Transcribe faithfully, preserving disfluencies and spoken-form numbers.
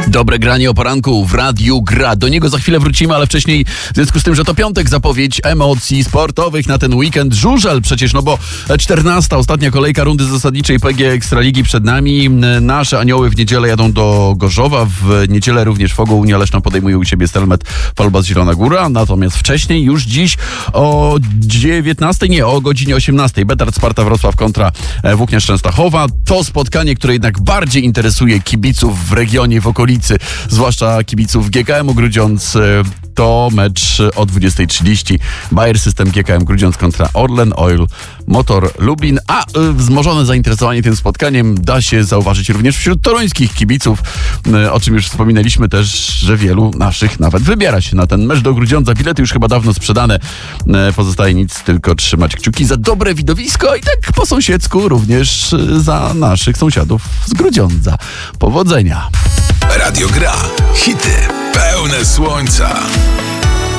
Dobre granie o poranku w Radiu Gra. Do niego za chwilę wrócimy, ale wcześniej w związku z tym, że to piątek, zapowiedź emocji sportowych na ten weekend. Żużel przecież, no bo czternasta, ostatnia kolejka rundy zasadniczej P G Ekstraligi przed nami. Nasze anioły w niedzielę jadą do Gorzowa. W niedzielę również Fogo Unia Leszno podejmuje u siebie Stelmet Falbas Zielona Góra. Natomiast wcześniej, już dziś o dziewiętnastej, nie, o godzinie osiemnastej Betard Sparta Wrocław kontra Włóknia Częstochowa. To spotkanie, które jednak bardziej interesuje kibiców w regionie, w okolicy, zwłaszcza kibiców G K M-u Grudziądz. To mecz o dwudziestej trzydzieści. Bayer System G K M Grudziądz kontra Orlen Oil Motor Lublin. A wzmożone zainteresowanie tym spotkaniem da się zauważyć również wśród toruńskich kibiców, o czym już wspominaliśmy też, że wielu naszych nawet wybiera się na ten mecz do Grudziądza. Bilety już chyba dawno sprzedane. Pozostaje nic, tylko trzymać kciuki za dobre widowisko i tak po sąsiedzku również za naszych sąsiadów z Grudziądza. Powodzenia! Radio Gra. Hity pełne słońca.